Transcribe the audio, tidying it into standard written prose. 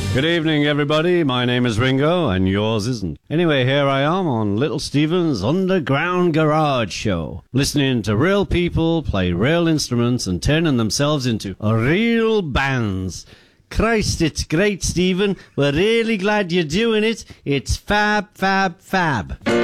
Good evening, everybody. My name is Ringo, and yours isn't. Anyway, here I am on Little Steven's Underground Garage Show, listening to real people play real instruments and turning themselves into real bands. Christ, it's great, Stephen. We're really glad you're doing it. It's fab, fab, fab.